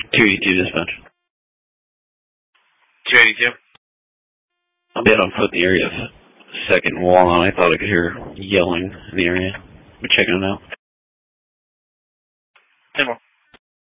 282 dispatch. 282. I'll be out on foot in the area. Second wall. I thought I could hear yelling in the area. We're checking it out.